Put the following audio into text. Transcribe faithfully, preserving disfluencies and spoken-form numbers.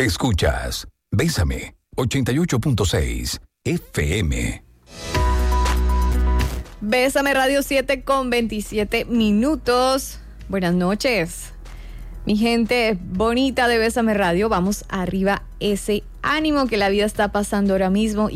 Escuchas Bésame ochenta y ocho punto seis F M. Bésame Radio siete con veintisiete minutos. Buenas noches. Mi gente bonita de Bésame Radio, vamos arriba ese ánimo que la vida está pasando ahora mismo.